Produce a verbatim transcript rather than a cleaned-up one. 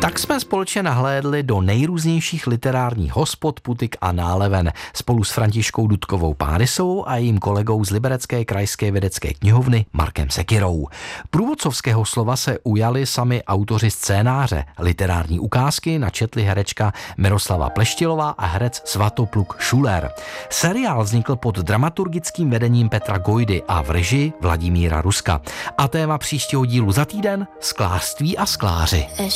Tak jsme společně nahlédli do nejrůznějších literárních hospod, putik a náleven spolu s Františkou Dudkovou Párysovou a jejím kolegou z Liberecké krajské vědecké knihovny Markem Sekyrou. Průvodcovského slova se ujali sami autoři scénáře. Literární ukázky načetli herečka Miroslava Pleštilová a herec Svatopluk Šuler. Seriál vznikl pod dramaturgickým vedením Petra Gojdy a v režii Vladimíra Ruska. A téma příštího dílu za týden: sklářství a skláři.